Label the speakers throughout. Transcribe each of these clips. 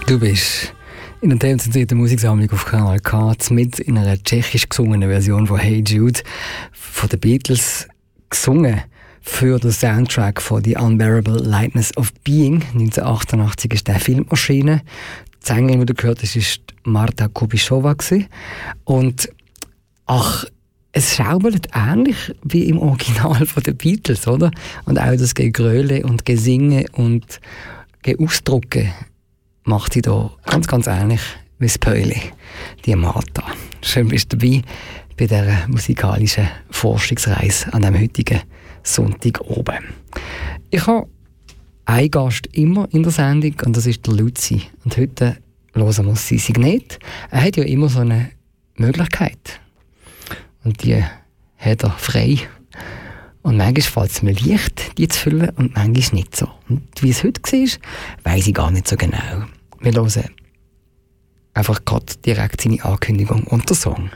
Speaker 1: Du bist in der themenzentrierten Musiksammlung auf Kanal K mit in einer tschechisch gesungenen Version von Hey Jude von den Beatles gesungen für den Soundtrack von The Unbearable Lightness of Being. 1988 ist der Film erschienen. Die Sängerin, die du gehört hast, war Marta Kubišová. Und es schaubelt ähnlich wie im Original von den Beatles, oder? Und auch das Gegröle und Gesinge und Ausdrucken macht sie da ganz, ganz ähnlich wie das Pöli, die Marta. Schön bist du dabei bei dieser musikalischen Forschungsreise an dem heutigen Sonntag oben. Ich habe einen Gast immer in der Sendung und das ist der Luzi. Und heute hören wir sein Signet. Er hat ja immer so eine Möglichkeit. Und die hat er frei. Und manchmal fällt es mir leicht, die zu füllen und manchmal nicht so. Und wie es heute war, weiss ich gar nicht so genau. Wir hören einfach gerade direkt seine Ankündigung und den Song.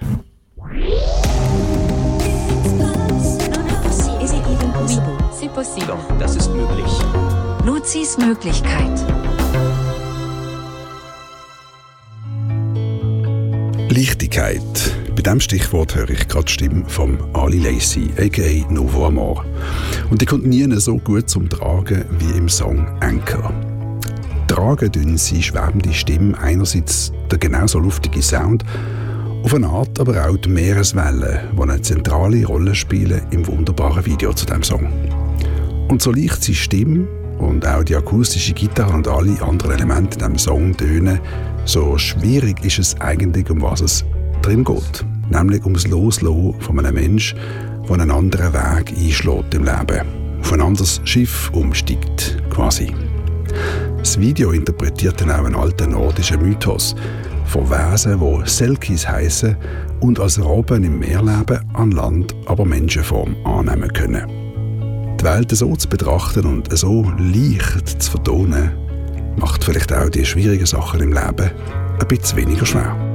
Speaker 2: Doch, das ist möglich.
Speaker 3: Luzis Möglichkeit.
Speaker 4: Leichtigkeit. Bei diesem Stichwort höre ich gerade die Stimme von Ali Lacy, a.k.a. Novo Amor. Und die kommt nie so gut zum Tragen wie im Song Anchor. Tragen tun sie schwebende Stimme einerseits der genauso luftige Sound, auf eine Art aber auch die Meereswellen, die eine zentrale Rolle spielen im wunderbaren Video zu diesem Song. Und so leicht sie Stimme und auch die akustische Gitarre und alle anderen Elemente in diesem Song tönen, so schwierig ist es eigentlich, um was es drin geht. Nämlich ums Loslassen von einem Menschen, der einen anderen Weg einschlägt im Leben, auf ein anderes Schiff umsteigt, quasi. Das Video interpretiert dann auch einen alten nordischen Mythos von Wesen, die Selkis heissen und als Robben im Meer leben, an Land aber Menschenform annehmen können. Die Welt so zu betrachten und so leicht zu vertonen, macht vielleicht auch die schwierigen Sachen im Leben ein bisschen weniger schwer.